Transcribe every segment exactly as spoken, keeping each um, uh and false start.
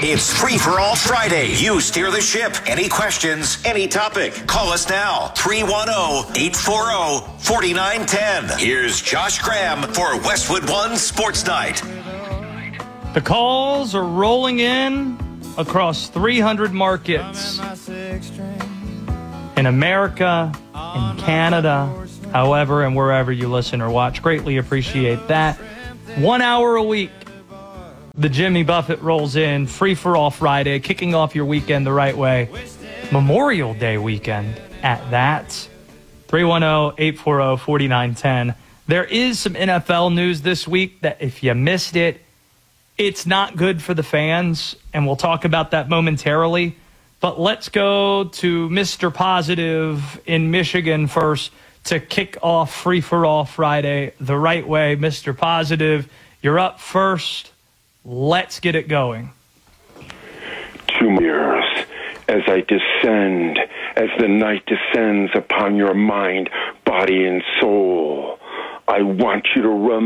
It's Free for All Friday. You steer the ship. Any questions, any topic. Call us now. three one zero, eight four zero, four nine one zero. Here's Josh Graham for Westwood One Sports Night. The calls are rolling in across three hundred markets in America, in Canada, however, and wherever you listen or watch. Greatly appreciate that. One hour a week. The Jimmy Buffett rolls in, Free for All Friday, kicking off your weekend the right way. Memorial Day weekend at that. three one zero, eight four zero, four nine one zero. There is some N F L news this week that if you missed it, it's not good for the fans, and we'll talk about that momentarily. But let's go to Mister Positive in Michigan first to kick off Free for All Friday the right way. Mister Positive, you're up first. Let's get it going. Two years as I descend, as the night descends upon your mind, body, and soul, I want you to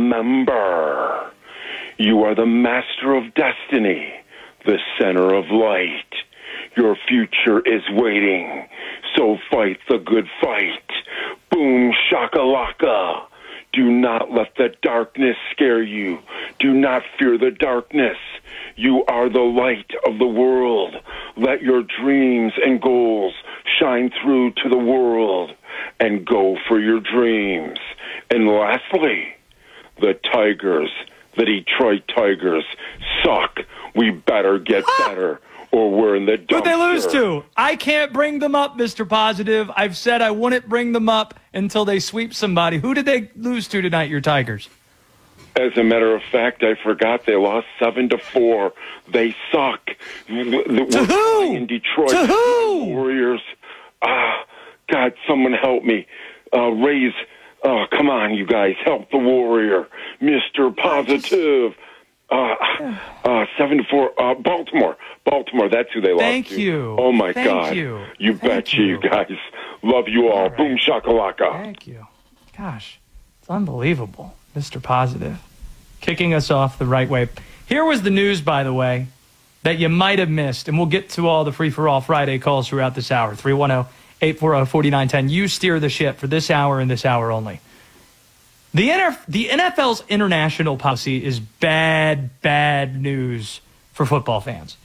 remember you are the master of destiny, the center of light. Your future is waiting, so fight the good fight. Boom shakalaka. Do not let the darkness scare you. Do not fear the darkness. You are the light of the world. Let your dreams and goals shine through to the world and go for your dreams. And lastly, the Tigers, the Detroit Tigers, suck. We better get better, or we're in the dumpster. Who'd they lose to? I can't bring them up, Mister Positive. I've said I wouldn't bring them up until they sweep somebody. Who did they lose to tonight, your Tigers? As a matter of fact, I forgot they lost seven to four. They suck. To who? In Detroit. To who? Warriors. Ah, God, someone help me. Uh, raise. Oh, come on, you guys. Help the Warrior. Mister Positive. Uh, uh, seven to four. Uh, Baltimore. Baltimore. That's who they lost Thank to. you. Oh, my Thank God. You. You Thank betcha, you. you guys. Love you all. all right. Boom shakalaka. Thank you. Gosh, it's unbelievable, Mister Positive. Kicking us off the right way. Here was the news, by the way, that you might have missed, and we'll get to all the Free for All Friday calls throughout this hour. three one zero, eight four zero, four nine one zero. You steer the ship for this hour and this hour only. The, N F- the N F L's international policy is bad, bad news for football fans.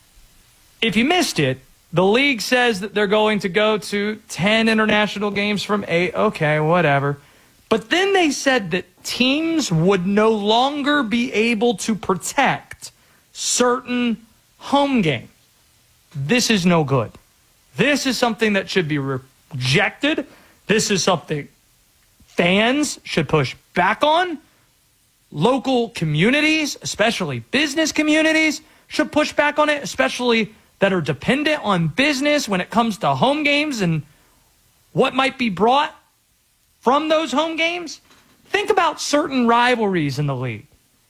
If you missed it, the league says that they're going to go to ten international games from eight. Okay, whatever. But then they said that teams would no longer be able to protect certain home games. This is no good. This is something that should be rejected. This is something fans should push back on. Local communities, especially business communities, should push back on it, especially that are dependent on business when it comes to home games and what might be brought from those home games. Think about certain rivalries in the league.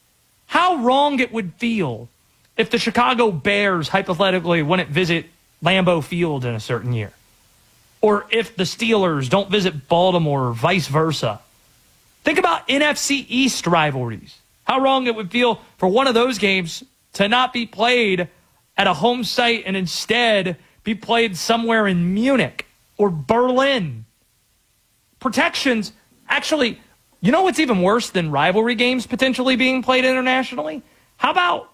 How wrong it would feel if the Chicago Bears hypothetically wouldn't visit Lambeau Field in a certain year. Or if the Steelers don't visit Baltimore or vice versa. Think about N F C East rivalries. How wrong it would feel for one of those games to not be played at a home site and instead be played somewhere in Munich or Berlin. Protections, actually, you know what's even worse than rivalry games potentially being played internationally? How about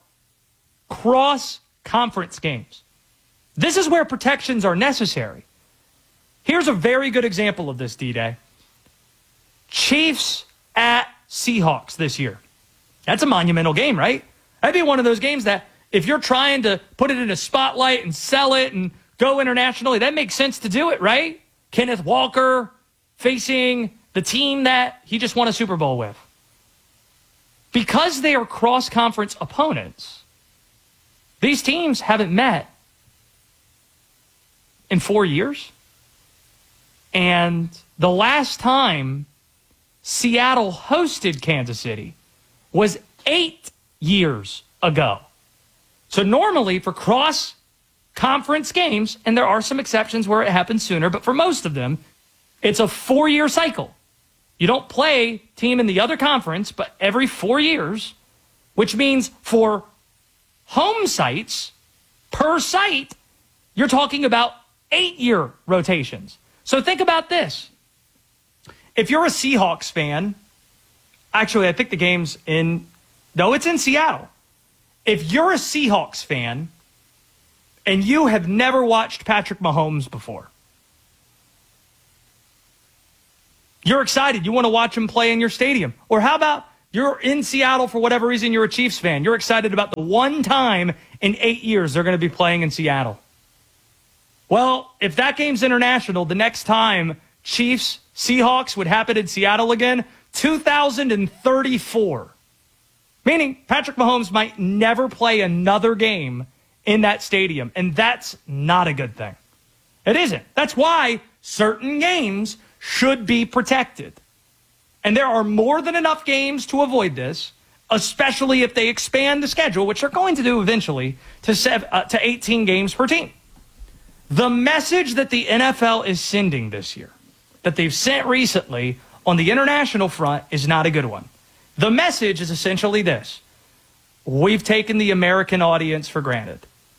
cross-conference games? This is where protections are necessary. Here's a very good example of this, D-Day. Chiefs at Seahawks this year. That's a monumental game, right? That'd be one of those games that if you're trying to put it in a spotlight and sell it and go internationally, that makes sense to do it, right? Kenneth Walker facing the team that he just won a Super Bowl with. Because they are cross-conference opponents, these teams haven't met in four years. And the last time Seattle hosted Kansas City was eight years ago. So normally for cross-conference games, and there are some exceptions where it happens sooner, but for most of them, it's a four-year cycle. You don't play team in the other conference, but every four years, which means for home sites per site, you're talking about eight-year rotations. So think about this. If you're a Seahawks fan, actually, I think the game's in, no, it's in Seattle. If you're a Seahawks fan and you have never watched Patrick Mahomes before, you're excited. You want to watch him play in your stadium. Or how about you're in Seattle for whatever reason, you're a Chiefs fan. You're excited about the one time in eight years they're going to be playing in Seattle. Well, if that game's international, the next time Chiefs, Seahawks would happen in Seattle again, two thousand thirty-four. Meaning Patrick Mahomes might never play another game in that stadium. And that's not a good thing. It isn't. That's why certain games should be protected. And there are more than enough games to avoid this, especially if they expand the schedule, which they're going to do eventually, to seven, uh, to eighteen games per team. The message that the N F L is sending this year, that they've sent recently on the international front, is not a good one. The message is essentially this: we've taken the American audience for granted.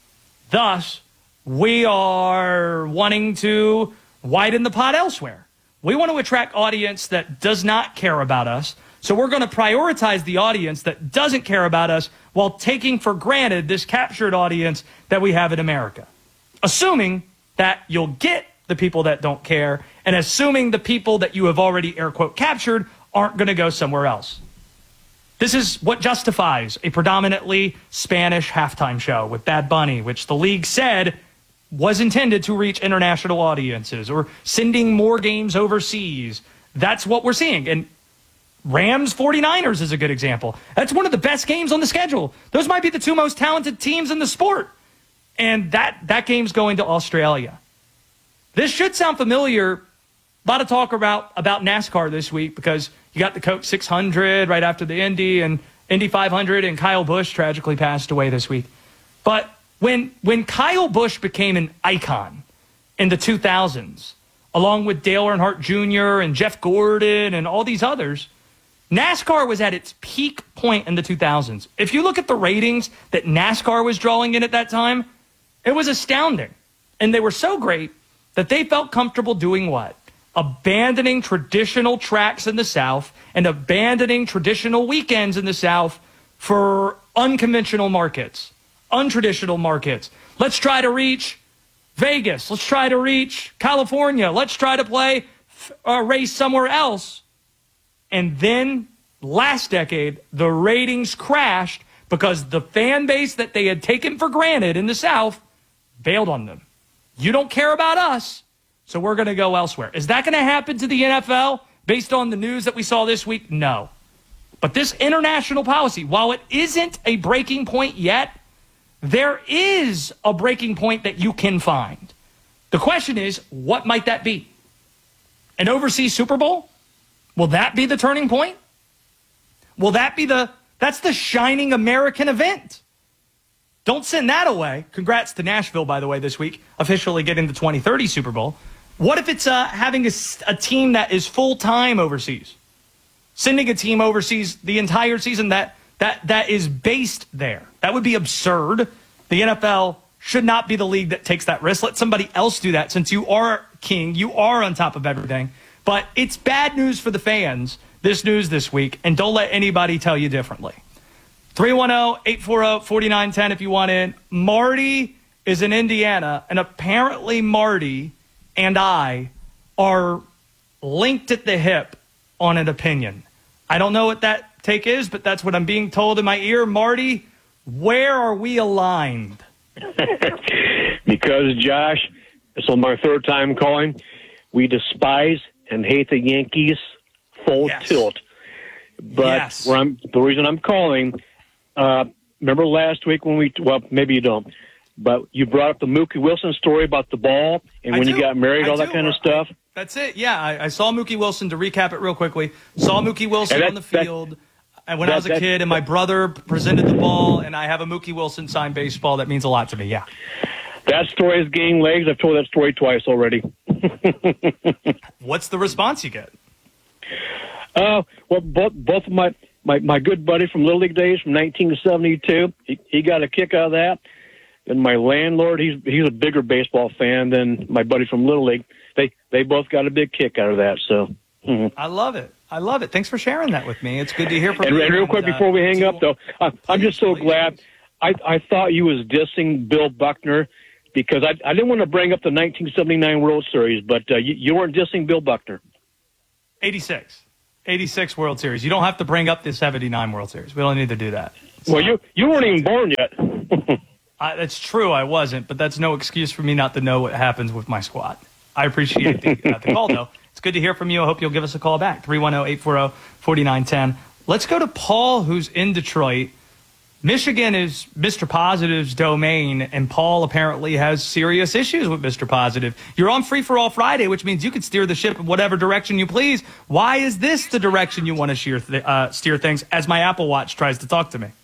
Thus, we are wanting to widen the pot elsewhere. We want to attract audience that does not care about us, so we're going to prioritize the audience that doesn't care about us while taking for granted this captured audience that we have in America. Assuming that you'll get the people that don't care, and assuming the people that you have already, air quote, captured aren't going to go somewhere else. This is what justifies a predominantly Spanish halftime show with Bad Bunny, which the league said was intended to reach international audiences, or sending more games overseas. That's what we're seeing. And Rams forty-niners is a good example. That's one of the best games on the schedule. Those might be the two most talented teams in the sport. And that, that game's going to Australia. This should sound familiar. A lot of talk about, about NASCAR this week because you got the Coke six hundred right after the Indy and Indy five hundred, and Kyle Busch tragically passed away this week. But when, when Kyle Busch became an icon in the two thousands, along with Dale Earnhardt Junior and Jeff Gordon and all these others, NASCAR was at its peak point in the two thousands. If you look at the ratings that NASCAR was drawing in at that time, it was astounding. And they were so great that they felt comfortable doing what? Abandoning traditional tracks in the South and abandoning traditional weekends in the South for unconventional markets, untraditional markets. Let's try to reach Vegas. Let's try to reach California. Let's try to play a race somewhere else. And then last decade, the ratings crashed because the fan base that they had taken for granted in the South bailed on them. You don't care about us, so we're going to go elsewhere. Is that going to happen to the N F L based on the news that we saw this week? No. But this international policy, while it isn't a breaking point yet, there is a breaking point that you can find. The question is, what might that be? An overseas Super Bowl? Will that be the turning point? Will that be the, that's the shining American event? Don't send that away. Congrats to Nashville, by the way, this week, officially getting the twenty thirty Super Bowl. What if it's uh, having a, a team that is full-time overseas? Sending a team overseas the entire season that, that, that is based there. That would be absurd. The N F L should not be the league that takes that risk. Let somebody else do that since you are king. You are on top of everything. But it's bad news for the fans, this news this week, and don't let anybody tell you differently. three one zero, eight four zero, four nine one zero if you want in. Marty is in Indiana, and apparently Marty and I are linked at the hip on an opinion. I don't know what that take is, but that's what I'm being told in my ear. Marty, where are we aligned? Because, Josh, this is my third time calling. We despise and hate the Yankees full yes. tilt. But yes. where I'm, the reason I'm calling, uh, remember last week when we, well, maybe you don't, but you brought up the Mookie Wilson story about the ball and I when do. you got married, I all do. that kind of stuff. That's it. Yeah, I, I saw Mookie Wilson, to recap it real quickly, saw Mookie Wilson that, on the field and when that, I was a that, kid, and my brother presented the ball, and I have a Mookie Wilson signed baseball. That means a lot to me, yeah. That story is gaining legs. I've told that story twice already. What's the response you get? Uh, well, both both of my my, my good buddy from Little League days from nineteen seventy-two, he, he got a kick out of that. And my landlord, he's he's a bigger baseball fan than my buddy from Little League. They they both got a big kick out of that. So mm-hmm. I love it. I love it. Thanks for sharing that with me. It's good to hear from and, you. And real quick, uh, before we hang up, though, I, I'm just so glad. I, I thought you was dissing Bill Buckner because I, I didn't want to bring up the nineteen seventy-nine World Series, but uh, you, you weren't dissing Bill Buckner. eighty-six. eighty-six World Series. You don't have to bring up the seventy-nine World Series. We don't need to do that. So, well, you you weren't even born yet. I, that's true. I wasn't, but that's no excuse for me not to know what happens with my squad. I appreciate the, uh, the call, though. It's good to hear from you. I hope you'll give us a call back. three one zero, eight four zero, four nine one zero. Let's go to Paul, who's in Detroit. Michigan is Mister Positive's domain, and Paul apparently has serious issues with Mister Positive. You're on Free for All Friday, which means you can steer the ship in whatever direction you please. Why is this the direction you want to steer, th- uh, steer things as my Apple Watch tries to talk to me?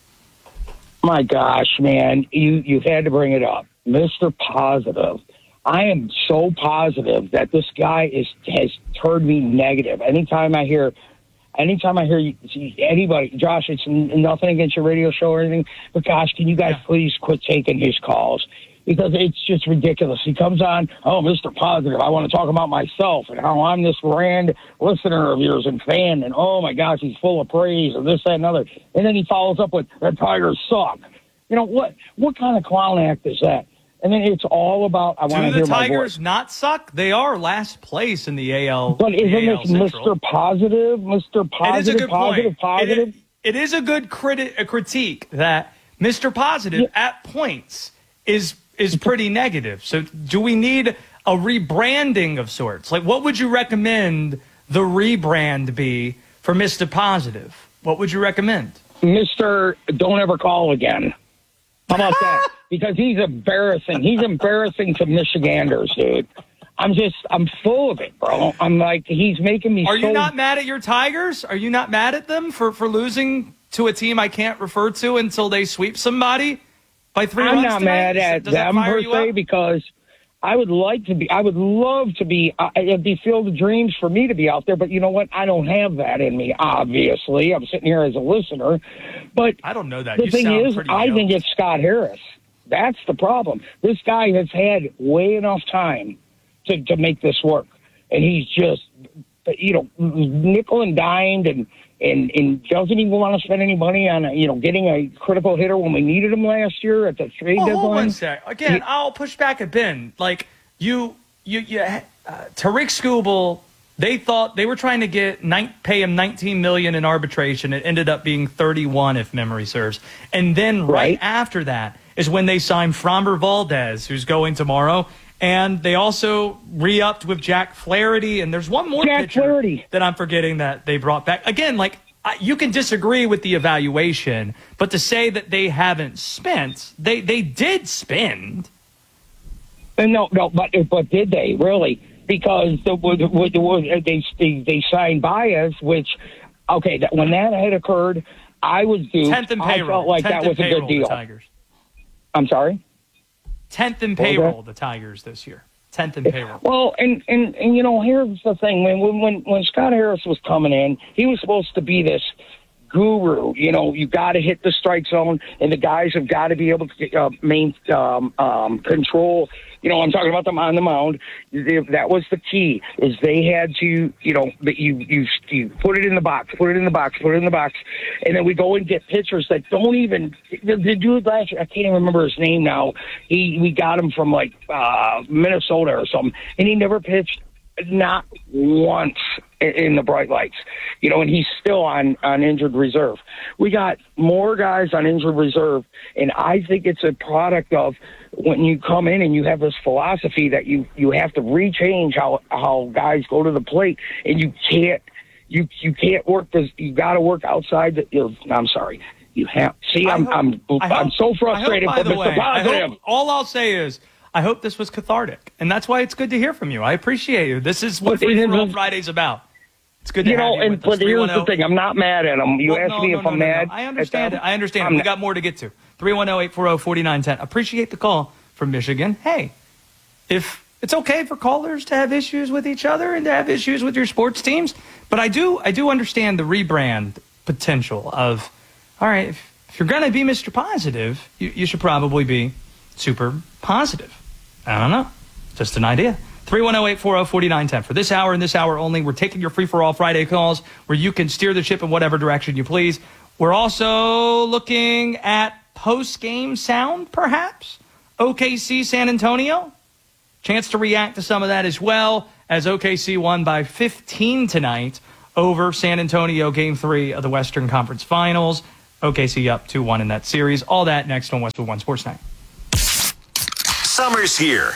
My gosh, man, you, you've had to bring it up. Mister Positive. I am so positive that this guy is has turned me negative. Anytime I hear... Anytime I hear you, anybody, Josh, it's nothing against your radio show or anything, but gosh, can you guys yeah. please quit taking his calls? Because it's just ridiculous. He comes on, oh, Mister Positive, I want to talk about myself and how I'm this grand listener of yours and fan, and oh my gosh, he's full of praise and this, that, and other. And then he follows up with, the Tigers suck. You know, what What kind of clown act is that? And then it's all about, I want to hear my voice. Do the Tigers not suck? They are last place in the A L. But isn't A L this Central. Mister Positive? Mister Positive, it is a good positive, point. positive? It is, it is a good criti- a critique that Mister Positive yeah. at points is is pretty negative. So do we need a rebranding of sorts? Like, what would you recommend the rebrand be for Mister Positive? What would you recommend? Mister Don't Ever Call Again. How about that? Because he's embarrassing. He's embarrassing to Michiganders, dude. I'm just, I'm full of it, bro. I'm like, he's making me Are so... you not mad at your Tigers? Are you not mad at them for, for losing to a team I can't refer to until they sweep somebody by three I'm runs not tonight? mad at Does them, per se, because I would like to be, I would love to be, uh, it'd be filled with dreams for me to be out there, but you know what? I don't have that in me, obviously. I'm sitting here as a listener. But I don't know that. The you thing is, I yoked. think it's Scott Harris. That's the problem. This guy has had way enough time to, to make this work. And he's just, you know, nickel and dimed and, and, and doesn't even want to spend any money on, you know, getting a critical hitter when we needed him last year at the trade well, deadline. Hold one sec. Again, he, I'll push back a bit. Like, you, you, you uh, Tariq Skubal, they thought they were trying to get nine, pay him nineteen million dollars in arbitration. It ended up being thirty-one, if memory serves. And then right, right after that is when they signed Framber Valdez, who's going tomorrow. And they also re-upped with Jack Flaherty. And there's one more Jack pitcher Flaherty. that I'm forgetting that they brought back. Again, like, I, you can disagree with the evaluation, but to say that they haven't spent, they, they did spend. No, no, but but did they really? Because the, the, the, they, they they signed Baez, which, okay, that, when that had occurred, I was due. Tenth in payroll. I felt like Tenth that was a payroll, good deal. The Tigers. I'm sorry? Tenth in payroll, the Tigers this year. Tenth in payroll. Well, and, and, and you know, here's the thing. When, when, when Scott Harris was coming in, he was supposed to be this guru. You know, you got to hit the strike zone, and the guys have got to be able to uh, main, um, um, control. You know, I'm talking about them on the mound. That was the key, is they had to, you know, you, you, you put it in the box, put it in the box, put it in the box, and then we go and get pitchers that don't even, the, the dude last year, I can't even remember his name now. He, we got him from like uh, Minnesota or something, and he never pitched not once in the bright lights, you know, and he's still on, on injured reserve. We got more guys on injured reserve, and I think it's a product of when you come in and you have this philosophy that you, you have to rechange how, how guys go to the plate, and you can't, you, you can't work this, you got to work outside the, you know, I'm sorry. You have, see, I'm, hope, I'm, I'm, hope, I'm so frustrated hope, for Mister Positive. Hope, all I'll say is, I hope this was cathartic, and that's why it's good to hear from you. I appreciate you. This is what Free for All Friday's about. It's good to you have know, you and, with us. But here's the thing. I'm not mad at him. You well, asked no, me no, if no, I'm no, mad. No. I understand it. I understand I'm it. We not. got more to get to. three one zero, eight four zero, four nine one zero. Appreciate the call from Michigan. Hey, if it's okay for callers to have issues with each other and to have issues with your sports teams, but I do I do understand the rebrand potential of, all right, if, if you're going to be Mister Positive, you, you should probably be super positive. I don't know. Just an idea. three one zero, eight four zero, four nine one zero. For this hour and this hour only, we're taking your free-for-all Friday calls where you can steer the ship in whatever direction you please. We're also looking at post-game sound, perhaps. O K C San Antonio. Chance to react to some of that as well, as O K C won by fifteen tonight over San Antonio, Game three of the Western Conference Finals. O K C up two one in that series. All that next on Westwood One Sports Night. Summer's here,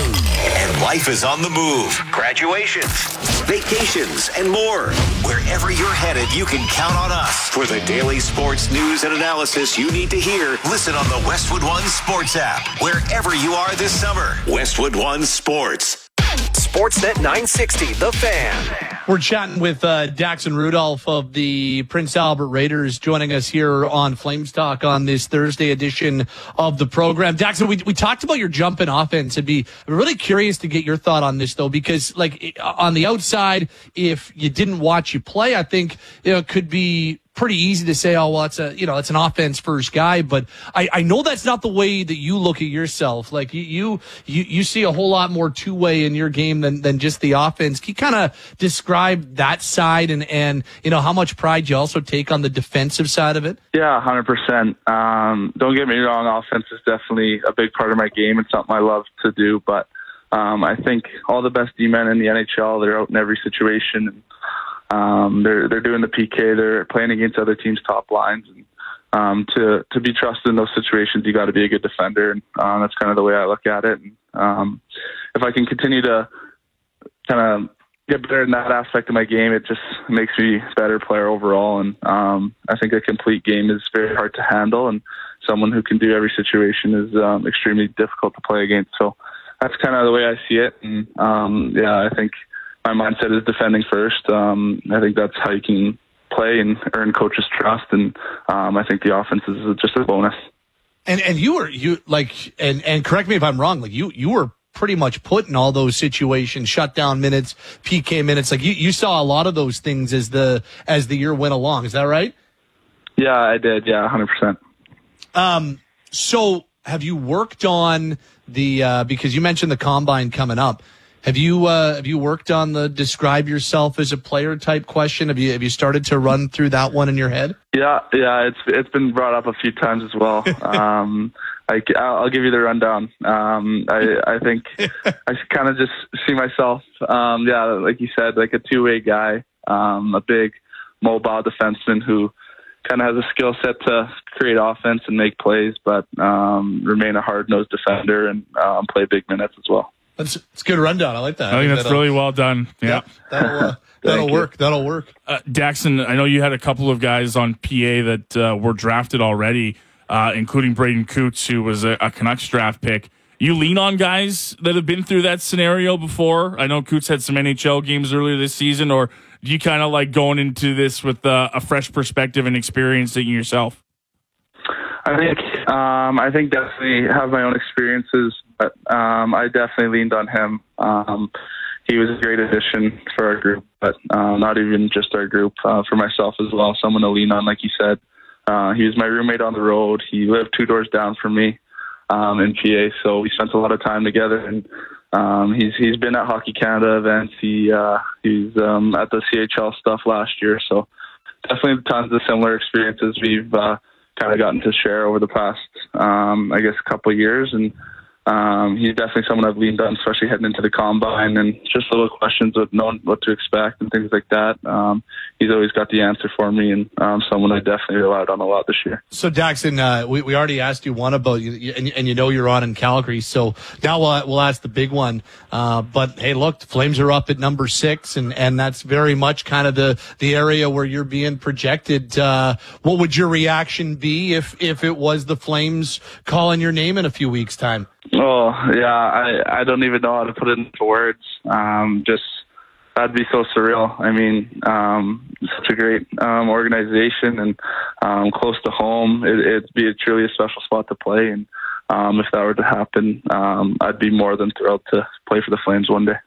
and life is on the move. Graduations, vacations, and more. Wherever you're headed, you can count on us for the daily sports news and analysis you need to hear. Listen on the Westwood One Sports app, wherever you are this summer. Westwood One Sports. Sportsnet nine sixty, The Fan. We're chatting with uh, Daxon Rudolph of the Prince Albert Raiders, joining us here on Flames Talk on this Thursday edition of the program. Daxon, we we talked about your jump in offense. I'd be really curious to get your thought on this, though, because like on the outside, if you didn't watch you play, I think you know, it could be pretty easy to say, oh, well, it's a, you know, it's an offense first guy, but I, I know that's not the way that you look at yourself. Like you, you, you, you see a whole lot more two way in your game than, than just the offense. Can you kind of describe that side and, and, you know, how much pride you also take on the defensive side of it? Yeah, one hundred percent. Um, don't get me wrong. Offense is definitely a big part of my game. It's something I love to do, but, um, I think all the best D-men in the N H L, they're out in every situation. And, Um, they're they're doing the P K. They're playing against other teams' top lines. And, um, to to be trusted in those situations, you got to be a good defender, and uh, that's kind of the way I look at it. And, um, if I can continue to kind of get better in that aspect of my game, it just makes me a better player overall. And um, I think a complete game is very hard to handle, and someone who can do every situation is um, extremely difficult to play against. So that's kind of the way I see it. And um, yeah, I think my mindset is defending first. Um, I think that's how you can play and earn coaches' trust, and um, I think the offense is just a bonus. And and you were you like and and correct me if I'm wrong. Like you you were pretty much put in all those situations, shutdown minutes, P K minutes. Like you, you saw a lot of those things as the as the year went along. Is that right? Yeah, I did. Yeah, one hundred percent. Um. So have you worked on the uh, because you mentioned the combine coming up? Have you uh, have you worked on the describe yourself as a player type question? Have you have you started to run through that one in your head? Yeah, yeah, it's it's been brought up a few times as well. um, I, I'll give you the rundown. Um, I I think I kind of just see myself, um, yeah, like you said, like a two way guy, um, a big mobile defenseman who kind of has a skill set to create offense and make plays, but um, remain a hard nosed defender and um, play big minutes as well. That's it's a good rundown. I like that. I think that's really well done. Yeah, yeah that'll uh, that'll work. That'll work. Uh, Daxon, I know you had a couple of guys on P A that uh, were drafted already, uh, including Braden Coots, who was a, a Canucks draft pick. You lean on guys that have been through that scenario before. I know Coots had some N H L games earlier this season, or do you kind of like going into this with uh, a fresh perspective and experiencing yourself? I think um, I think definitely have my own experiences, but um, I definitely leaned on him. Um, he was a great addition for our group, but uh, not even just our group, uh, for myself as well. Someone to lean on, like you said. Uh, he was my roommate on the road. He lived two doors down from me um, in P A, so we spent a lot of time together. And um, he's he's been at Hockey Canada events. He uh, he's um, at the C H L stuff last year, so definitely tons of similar experiences we've uh, kind of gotten to share over the past, um, I guess, a couple of years. And um, he's definitely someone I've leaned on, especially heading into the combine and just little questions of knowing what to expect and things like that. Um, he's always got the answer for me, and um, someone I definitely relied on a lot this year. So, Daxon, uh, we, we already asked you one about you, and, and you know you're on in Calgary. So now we'll, we'll ask the big one. Uh, but, hey, look, the Flames are up at number six, and, and that's very much kind of the, the area where you're being projected. Uh, what would your reaction be if, if it was the Flames calling your name in a few weeks' time? Oh, yeah, I, I don't even know how to put it into words. Um, just, that'd be so surreal. I mean, um, such a great um, organization and um, close to home. It, it'd be a truly a special spot to play. And um, if that were to happen, um, I'd be more than thrilled to play for the Flames one day.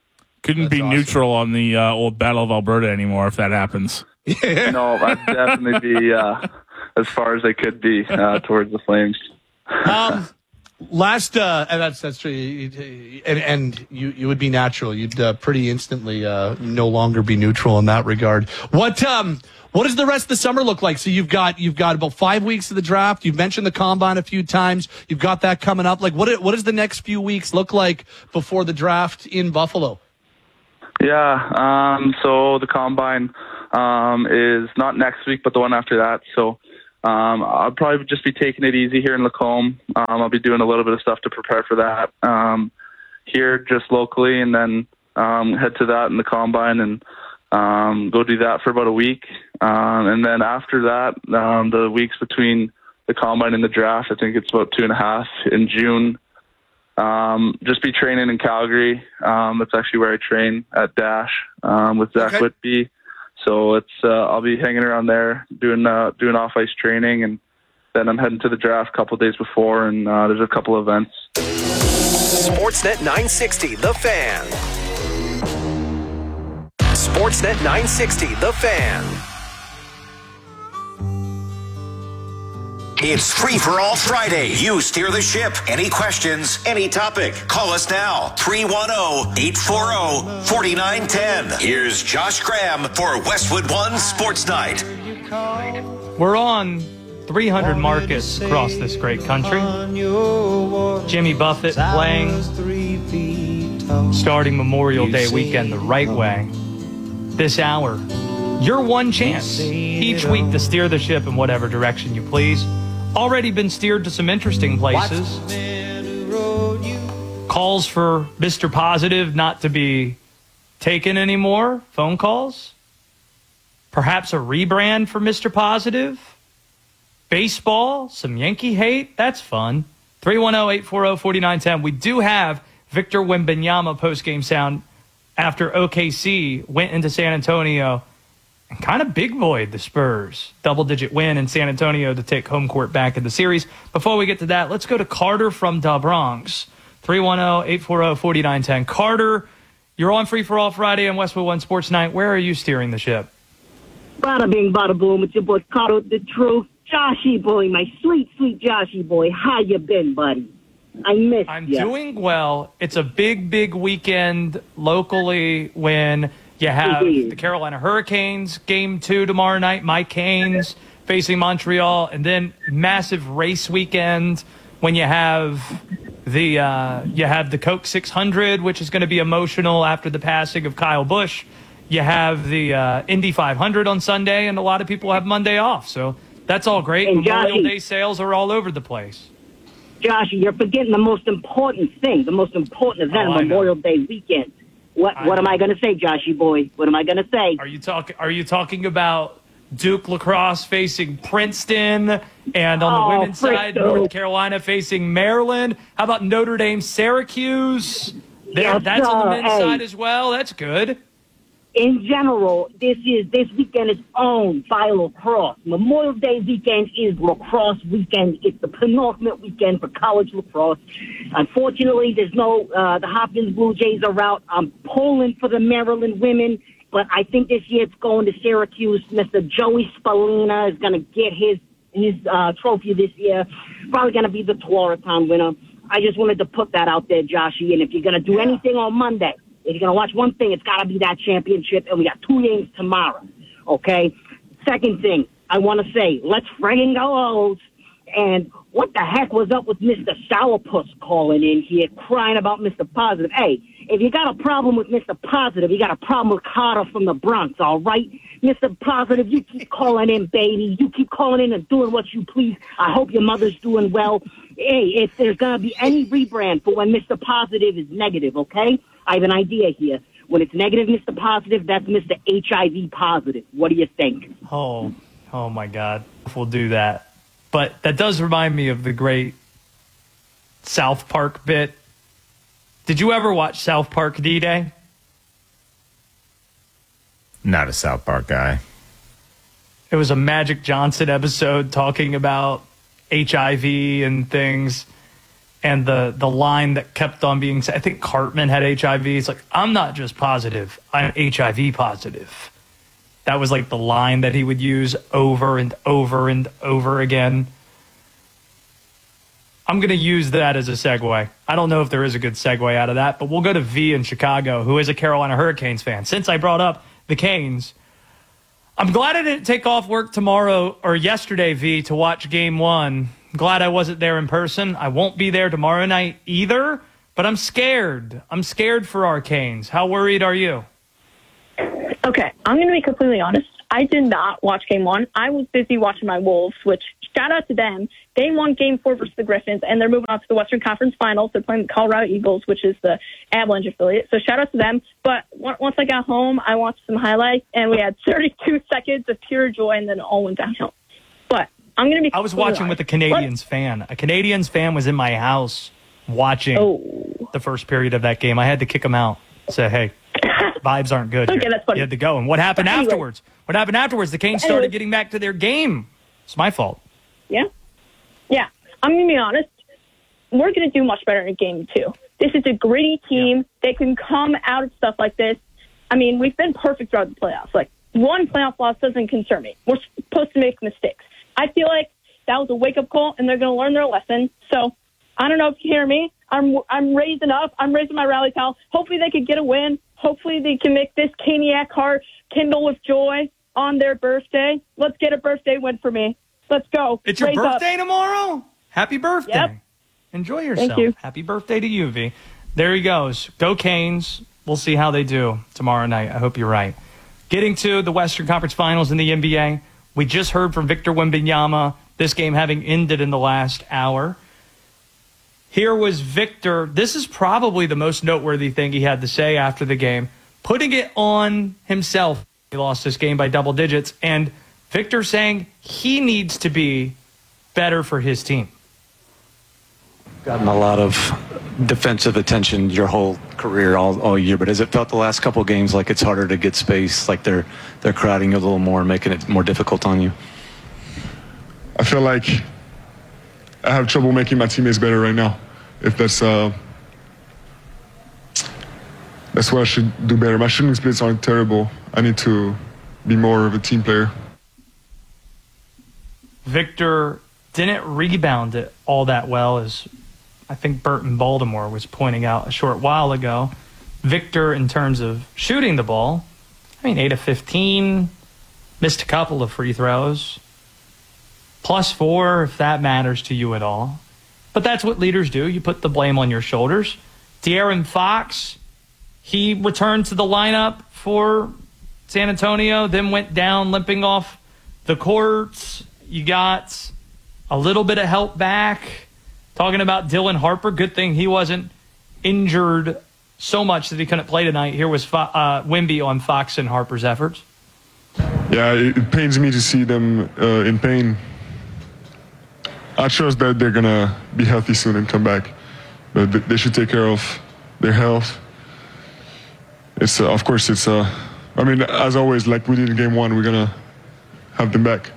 couldn't That's be awesome. neutral on the uh, old Battle of Alberta anymore if that happens. No, I'd definitely be uh, as far as I could be uh, towards the Flames. Um, last, uh, and that's that's true, and and you you would be natural. You'd uh, pretty instantly uh, no longer be neutral in that regard. What um what does the rest of the summer look like? So you've got you've got about five weeks of the draft. You've mentioned the combine a few times. You've got that coming up. Like what what does the next few weeks look like before the draft in Buffalo? Yeah, um, so the combine um, is not next week, but the one after that. So. Um, I'll probably just be taking it easy here in Lacombe. Um, I'll be doing a little bit of stuff to prepare for that um, here just locally, and then um, head to that in the combine and um, go do that for about a week. Um, and then after that, um, the weeks between the combine and the draft, I think it's about two and a half in June. Um, just be training in Calgary. Um, that's actually where I train at Dash um, with Zach Okay. Whitby. So it's uh, I'll be hanging around there doing uh, doing off ice training, and then I'm heading to the draft a couple of days before, and uh, there's a couple of events. Sportsnet nine sixty, The Fan. Sportsnet nine sixty, The Fan. It's Free for All Friday. You steer the ship. Any questions, any topic. Call us now. three one zero, eight four zero, four nine one zero. Here's Josh Graham for Westwood One Sports Night. We're on three hundred markets across this great country. Jimmy Buffett playing, starting Memorial Day weekend the right way. This hour, your one chance each week to steer the ship in whatever direction you please. Already been steered to some interesting places. Calls for Mister Positive not to be taken anymore. Phone calls. Perhaps a rebrand for Mister Positive. Baseball. Some Yankee hate. That's fun. three one zero, eight four zero, four nine one zero. We do have Victor Wembanyama postgame sound after O K C went into San Antonio and kind of big boyed the Spurs. Double-digit win in San Antonio to take home court back in the series. Before we get to that, let's go to Carter from Da Bronx. three one zero, eight four zero, four nine one zero. Carter, you're on Free for All Friday on Westwood One Sports Night. Where are you steering the ship? Bada bing, bada boom. It's your boy Carter with the truth. Joshy boy, my sweet, sweet Joshy boy. How you been, buddy? I missed I'm you. doing well. It's a big, big weekend locally when you have the Carolina Hurricanes game two tomorrow night, Mike Canes facing Montreal, and then massive race weekend when you have the uh, you have the Coke six hundred, which is going to be emotional after the passing of Kyle Busch. You have the uh, Indy five hundred on Sunday, and a lot of people have Monday off, so that's all great. And Memorial Joshy, Day sales are all over the place. Josh, you're forgetting the most important thing, the most important event Oh, of I Memorial Day weekend. What I what am know. I going to say, Joshy boy? What am I going to say? Are you talking? Are you talking about Duke lacrosse facing Princeton, and on Oh, the women's side, Princeton. North Carolina facing Maryland? How about Notre Dame, Syracuse? There, Yes, that's on the sir. men's Hey. side as well. That's good. In general, this is this weekend is owned by lacrosse. Memorial Day weekend is lacrosse weekend. It's the penultimate weekend for college lacrosse. Unfortunately, there's no uh, the Hopkins Blue Jays are out. I'm pulling for the Maryland women, but I think this year it's going to Syracuse. Mister Joey Spallina is going to get his his uh, trophy this year. Probably going to be the Tewaaraton winner. I just wanted to put that out there, Joshy. And if you're going to do anything on Monday, if you're going to watch one thing, it's got to be that championship, and we got two games tomorrow, okay? Second thing, I want to say, let's friggin' go O's. And what the heck was up with Mister Sourpuss calling in here, crying about Mister Positive? Hey, if you got a problem with Mister Positive, you got a problem with Carter from the Bronx, all right? Mister Positive, you keep calling in, baby. You keep calling in and doing what you please. I hope your mother's doing well. Hey, if there's going to be any rebrand for when Mister Positive is negative, okay? I have an idea here. When it's negative, Mister Positive, that's Mister H I V positive. What do you think? Oh, oh my God. We'll do that. But that does remind me of the great South Park bit. Did you ever watch South Park D-Day? Not a South Park guy. It was a Magic Johnson episode talking about H I V and things. and the, the line that kept on being said, I think Cartman had H I V. It's like, I'm not just positive, I'm H I V positive. That was like the line that he would use over and over and over again. I'm going to use that as a segue. I don't know if there is a good segue out of that, but we'll go to V in Chicago, who is a Carolina Hurricanes fan. Since I brought up the Canes, I'm glad I didn't take off work tomorrow or yesterday, V, to watch game one. I'm glad I wasn't there in person. I won't be there tomorrow night either, but I'm scared. I'm scared for our Canes. How worried are you? Okay, I'm going to be completely honest. I did not watch game one. I was busy watching my Wolves, which, shout out to them. They won game four versus the Griffins, and they're moving on to the Western Conference Finals. They're playing the Colorado Eagles, which is the Avalanche affiliate. So shout out to them. But once I got home, I watched some highlights, and we had thirty-two seconds of pure joy, and then it all went downhill. But I'm going to be I was watching with a Canadiens fan. A Canadiens fan was in my house watching oh. the first period of that game. I had to kick him out. Say, hey, vibes aren't good. Okay, here. that's funny. You had to go. And what happened anyway. afterwards? What happened afterwards? The Canes started getting back to their game. It's my fault. Yeah. Yeah. I'm going to be honest. We're going to do much better in game two. This is a gritty team. Yeah. They can come out of stuff like this. I mean, we've been perfect throughout the playoffs. Like, one playoff loss doesn't concern me. We're supposed to make mistakes. I feel like that was a wake-up call, and they're going to learn their lesson. So, I don't know if you hear me. I'm I'm raising up. I'm raising my rally call. Hopefully they could get a win. Hopefully they can make this Caniac heart kindle with joy on their birthday. Let's get a birthday win for me. Let's go. It's your Raise birthday up. tomorrow? Happy birthday. Yep. Enjoy yourself. Thank you. Happy birthday to you, V. There he goes. Go Canes. We'll see how they do tomorrow night. I hope you're right. Getting to the Western Conference Finals in the N B A, we just heard from Victor Wembanyama, this game having ended in the last hour. Here was Victor. This is probably the most noteworthy thing he had to say after the game, putting it on himself. He lost this game by double digits, and Victor saying he needs to be better for his team. Gotten a lot of defensive attention your whole career, all, all year, but has it felt the last couple of games like it's harder to get space, like they're they're crowding you a little more, making it more difficult on you? I feel like I have trouble making my teammates better right now. If that's uh, that's what I should do better. My shooting splits aren't terrible. I need to be more of a team player. Victor didn't rebound it all that well, as I think Burton Baltimore was pointing out a short while ago. Victor, in terms of shooting the ball, I mean, eight of fifteen, missed a couple of free throws, plus four if that matters to you at all. But that's what leaders do. You put the blame on your shoulders. De'Aaron Fox, he returned to the lineup for San Antonio, then went down limping off the courts. You got a little bit of help back. Talking about Dylan Harper, good thing he wasn't injured so much that he couldn't play tonight. Here was Fo- uh, Wemby on Fox and Harper's efforts. Yeah, it, it pains me to see them uh, in pain. I trust that they're going to be healthy soon and come back. But th- they should take care of their health. It's uh, Of course, it's, uh, I mean, as always, like we did in game one, we're going to have them back.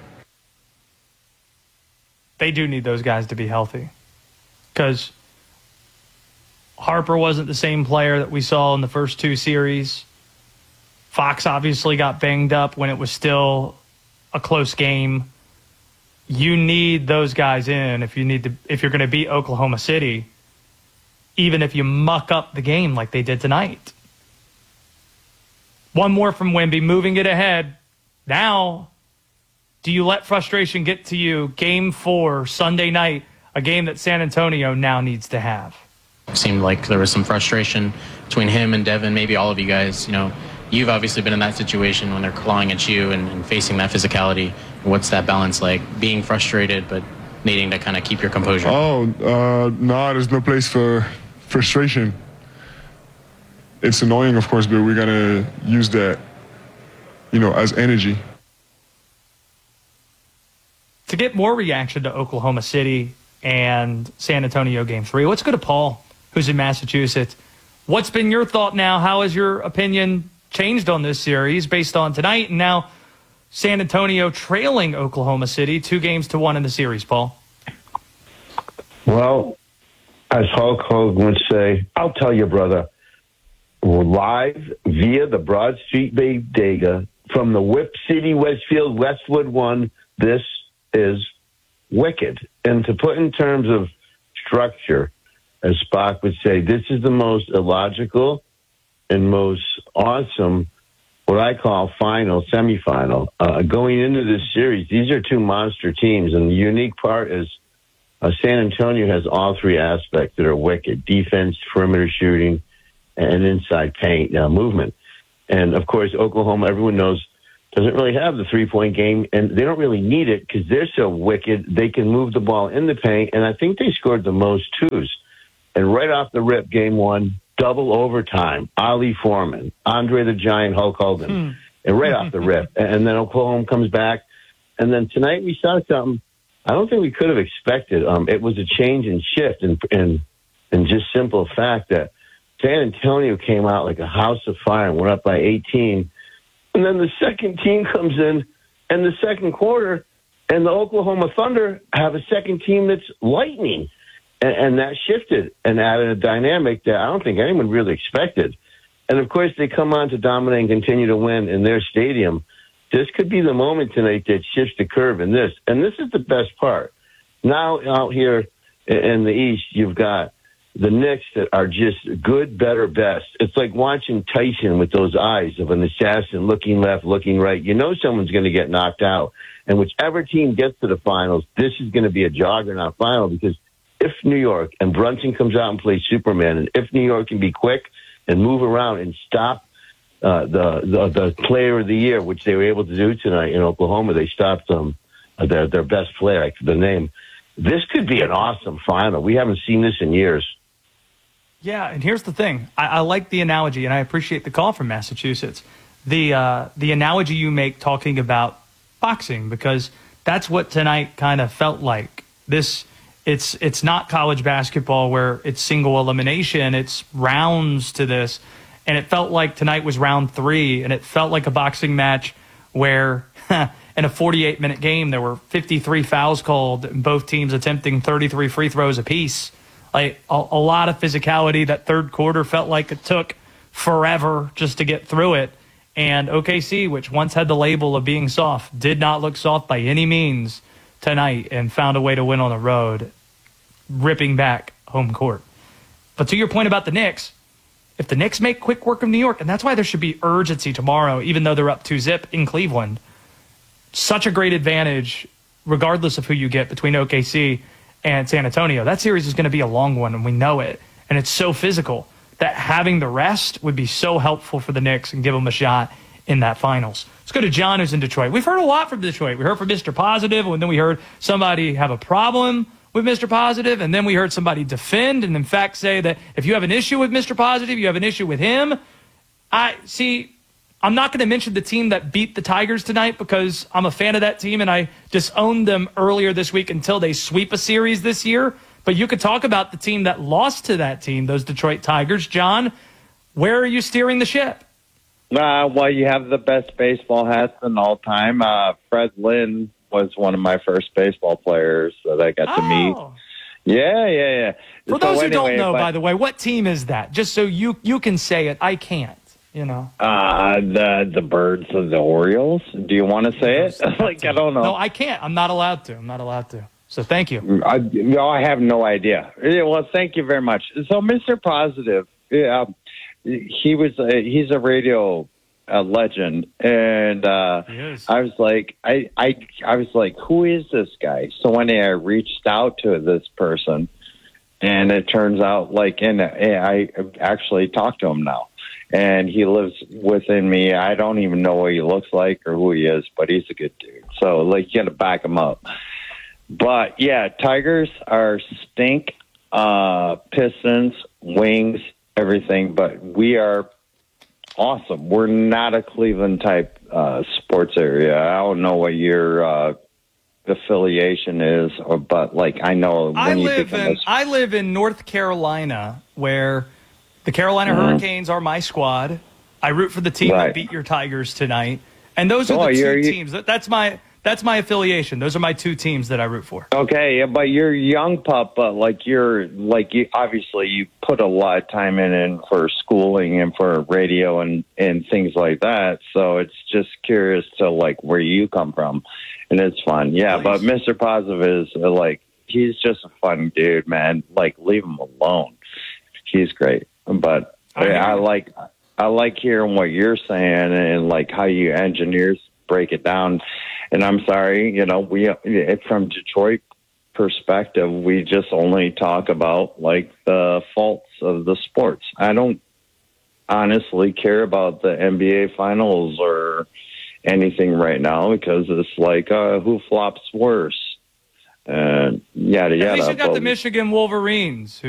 They do need those guys to be healthy. Because Harper wasn't the same player that we saw in the first two series. Fox obviously got banged up when it was still a close game. You need those guys in if you need to if you're going to beat Oklahoma City, even if you muck up the game like they did tonight. One more from Wemby, moving it ahead. Now, do you let frustration get to you? Game four, Sunday night, a game that San Antonio now needs to have. It seemed like there was some frustration between him and Devin, maybe all of you guys. You know, you've obviously been in that situation when they're clawing at you and, and facing that physicality. What's that balance like? Being frustrated, but needing to kind of keep your composure? Oh, uh, no, there's no place for frustration. It's annoying, of course, but we're going to use that, you know, as energy. To get more reaction to Oklahoma City and San Antonio game three, let's go to Paul, who's in Massachusetts. What's been your thought now? How has your opinion changed on this series based on tonight and now San Antonio trailing Oklahoma City two games to one in the series, Paul? Well, as Hulk Hogan would say, I'll tell you, brother, we're live via the Broad Street Bodega from the Whip City, Westfield, Westwood One. This is wicked. And to put in terms of structure, as Spock would say, this is the most illogical and most awesome, what I call final, semifinal. Uh, going into this series, these are two monster teams, and the unique part is uh, San Antonio has all three aspects that are wicked: defense, perimeter shooting, and inside paint uh, movement. And, of course, Oklahoma, everyone knows, doesn't really have the three-point game, and they don't really need it because they're so wicked. They can move the ball in the paint, and I think they scored the most twos. And right off the rip, game one, double overtime, Ali Foreman, Andre the Giant, Hulk Hogan, hmm. and right off the rip. And then Oklahoma comes back. And then tonight we saw something I don't think we could have expected. Um, it was a change and shift, and in, in, in just simple fact that San Antonio came out like a house of fire and went up by eighteen. And then the second team comes in in the second quarter, and the Oklahoma Thunder have a second team that's lightning. And, and that shifted and added a dynamic that I don't think anyone really expected. And, of course, they come on to dominate and continue to win in their stadium. This could be the moment tonight that shifts the curve in this. And this is the best part. Now out here in the East, you've got the Knicks that are just good, better, best. It's like watching Tyson with those eyes of an assassin looking left, looking right. You know someone's going to get knocked out. And whichever team gets to the finals, this is going to be a juggernaut final, because if New York and Brunson comes out and plays Superman, and if New York can be quick and move around and stop uh, the, the the player of the year, which they were able to do tonight in Oklahoma, they stopped them, uh, their, their best player, I the name. This could be an awesome final. We haven't seen this in years. Yeah, and here's the thing. I, I like the analogy, and I appreciate the call from Massachusetts. The uh, the analogy you make talking about boxing, because that's what tonight kind of felt like. This it's it's not college basketball where it's single elimination. It's rounds to this, and it felt like tonight was round three, and it felt like a boxing match where in a forty-eight minute game there were fifty-three fouls called, and both teams attempting thirty-three free throws apiece. Like a, a lot of physicality. That third quarter felt like it took forever just to get through it. And O K C, which once had the label of being soft, did not look soft by any means tonight and found a way to win on the road, ripping back home court. But to your point about the Knicks, if the Knicks make quick work of New York, and that's why there should be urgency tomorrow, even though they're up two zip in Cleveland, such a great advantage, regardless of who you get between O K C and San Antonio. That series is going to be a long one, and we know it. And it's so physical that having the rest would be so helpful for the Knicks and give them a shot in that finals. Let's go to John, who's in Detroit. We've heard a lot from Detroit. We heard from Mister Positive, and then we heard somebody have a problem with Mister Positive, and then we heard somebody defend and, in fact, say that if you have an issue with Mister Positive, you have an issue with him. I see... I'm not going to mention the team that beat the Tigers tonight because I'm a fan of that team and I disowned them earlier this week until they sweep a series this year. But you could talk about the team that lost to that team, those Detroit Tigers. John, where are you steering the ship? Uh, well, you have the best baseball hats in all time. Uh, Fred Lynn was one of my first baseball players that I got oh. to meet. Yeah, yeah, yeah. For so those who anyway, don't know, but, by the way, what team is that? Just so you, you can say it. I can't. You know, uh, the the Birds of the Orioles. Do you want to say it? like I don't know. No, I can't. I'm not allowed to. I'm not allowed to. So thank you. I, no, I have no idea. Yeah, well, thank you very much. So, Mister Positive, yeah, he was a, he's a radio uh, legend, and uh, I was like, I, I I was like, who is this guy? So one day I reached out to this person, and it turns out like, and I actually talked to him now. And he lives within me. I don't even know what he looks like or who he is, but he's a good dude. So, like, you got to back him up. But, yeah, Tigers are stink, uh, Pistons, Wings, everything. But we are awesome. We're not a Cleveland-type uh, sports area. I don't know what your uh, affiliation is, or, but, like, I know when I you live become in, a... I live in North Carolina, where... The Carolina mm-hmm. Hurricanes are my squad. I root for the team right. that beat your Tigers tonight. And those are oh, the two you... teams. That's my that's my affiliation. Those are my two teams that I root for. Okay, but you're young pup, but like you're like you obviously you put a lot of time in, in for schooling and for radio and and things like that. So it's just curious to like where you come from, and it's fun. Yeah, but Mister Positive is uh, like he's just a fun dude, man. Like leave him alone. He's great, but I, I like I like hearing what you're saying and like how you engineers break it down. And I'm sorry, you know, we from Detroit perspective, we just only talk about like the faults of the sports. I don't honestly care about the N B A finals or anything right now because it's like uh, who flops worse and yada yada. At least you got but, the Michigan Wolverines.